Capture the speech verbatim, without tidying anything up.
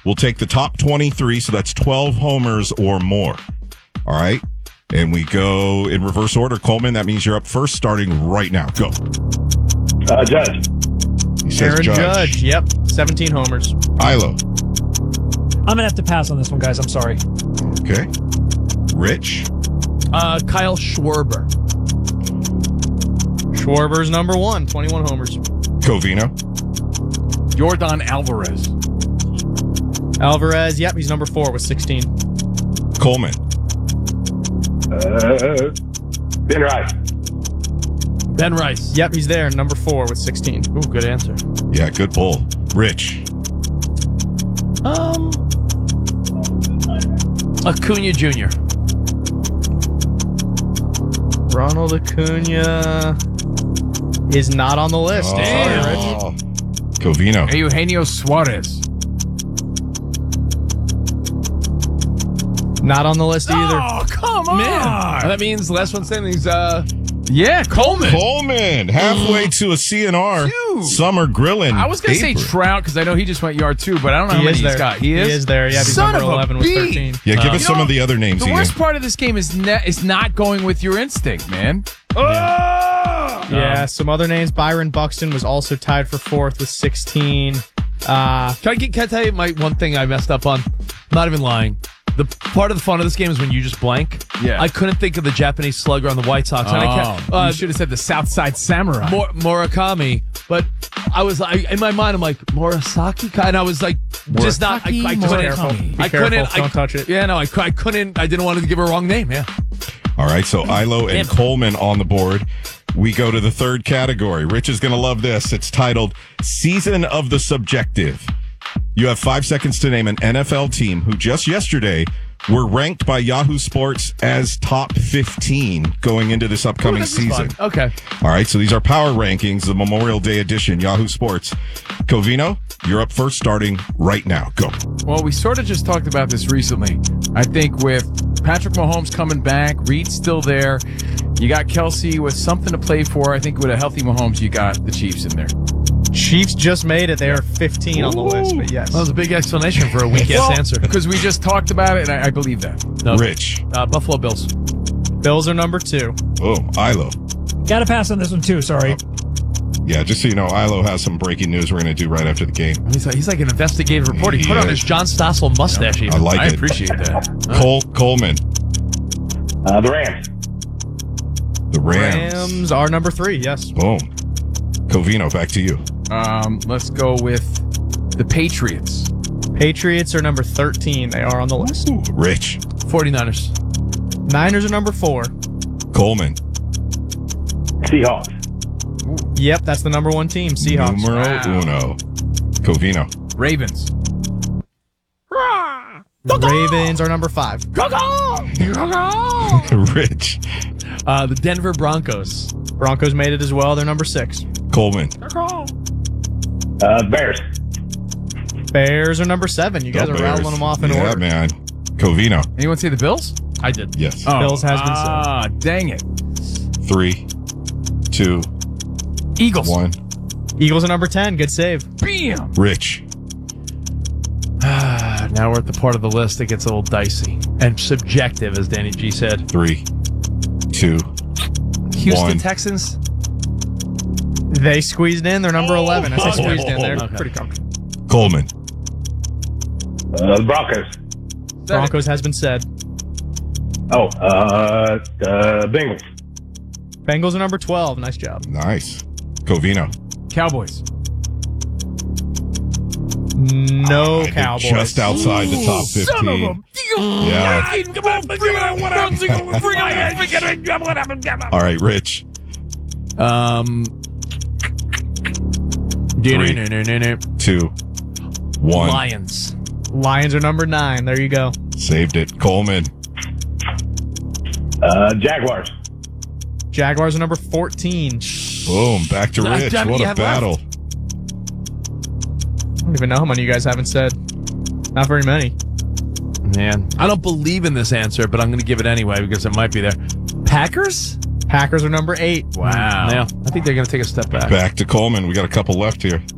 We'll take the top twenty-three, so that's twelve homers or more. All right? And we go in reverse order. Coleman, that means you're up first, starting right now. Go. Uh, Judge. He says Aaron Judge. Judge. Yep. seventeen homers. Ilo. I'm going to have to pass on this one, guys. I'm sorry. Okay. Rich. Uh, Kyle Schwarber. Schwarber's number one. twenty-one homers. Covino. Yordan Alvarez. Alvarez. Yep. He's number four with sixteen. Coleman. Uh, Ben Rice. Ben Rice. Yep. He's there. Number four with sixteen. Ooh, good answer. Yeah, good pull. Rich. Um, Acuna Junior Ronald Acuna is not on the list. Oh. Sorry, Rich. Covino. Eugenio Suarez. Not on the list either. Oh, come on. Man, that means the last one saying he's uh Yeah, Coleman. Coleman, halfway to a C N R Dude. summer grilling. I was going to say paper. Trout because I know he just went yard two, but I don't know He how many is he's there. got. He is? He is there. Yeah, he's Son number of a eleven with bee. thirteen. Yeah, give Uh, us you some know, of the other names. The Ian. worst part of this game is ne- is not going with your instinct, man. Oh! Yeah, some other names. Byron Buxton was also tied for fourth with sixteen. Uh, Can I, get, can I tell you my one thing I messed up on? I'm not even lying. The part of the fun of this game is when you just blank. Yeah. I couldn't think of the Japanese slugger on the White Sox. And I kept, Oh, uh, you should have said the Southside Samurai. Mor- Murakami, but I was like in my mind, I'm like Murasaki, and I was like just not. I, I Murakami, couldn't. Murakami. Be I careful, couldn't. I, don't touch it. Yeah, no, I, cou- I couldn't. I didn't want to give her a wrong name. Yeah. All right, so Ilo and Coleman on the board. We go to the third category. Rich is going to love this. It's titled Season of the Subjective. You have five seconds to name an N F L team who just yesterday were ranked by Yahoo Sports as top fifteen going into this upcoming This is fun. season. Okay. All right, so these are power rankings, the Memorial Day edition, Yahoo Sports. Covino, you're up first, starting right now. Go. Well, we sort of just talked about this recently. I think with Patrick Mahomes coming back, Reed's still there. You got Kelsey with something to play for. I think with a healthy Mahomes, you got the Chiefs in there. Chiefs just made it. They are fifteen on the list, but yes. That was a big explanation for a weak ass Well, answer. Because we just talked about it, and I, I believe that. No. Rich. Uh, Buffalo Bills. Bills are number two. Oh, Ilo. Got to pass on this one, too. Sorry. Yeah, just so you know, Ilo has some breaking news we're going to do right after the game. He's like, he's like an investigative reporter. He He put on is. his John Stossel mustache. even. I like I it. appreciate that. Cole Coleman. Uh, the Rams. The Rams. Rams are number three, yes. Boom. Covino, back to you. Um, let's go with the Patriots. Patriots are number thirteen. They are on the list. Ooh, Rich. 49ers. Niners are number four. Coleman. Seahawks. Yep, that's the number one team, Seahawks. Numero Wow. uno. Covino. Ravens. Ravens are number five. Rich. Uh, the Denver Broncos. Broncos made it as well. They're number six. Coleman. Uh, Bears. Bears are number seven. You guys Go are Bears. rattling them off in yeah, order. man. Covino. Anyone say the Bills? I did. Yes. Oh. Bills has been said. Ah, dang it. Three, two, Eagles. one. Eagles are number ten. Good save. Bam. Rich. Ah, now we're at the part of the list that gets a little dicey and subjective, as Danny G said. Three, two, Houston one. Texans. They squeezed in. They're number eleven. I say squeezed in. They're Okay. pretty comfortable. Coleman. Uh, the Broncos. Broncos has been said. Oh, uh, uh, Bengals. Bengals are number twelve. Nice job. Nice. Covino. Cowboys. No I did Cowboys. Just outside the top fifteen. Yeah. All right, Rich. Um, Three, two, one. Lions. Lions are number nine. There you go. Saved it. Coleman. Uh, Jaguars. Jaguars are number fourteen. Boom. Back to How Rich. many What you a have battle. I don't even know how many you guys haven't said. Not very many. Man, I don't believe in this answer, but I'm going to give it anyway because it might be there. Packers? Packers are number eight. wow. Yeah, I think they're going to take a step back. Back to Coleman. We got a couple left here.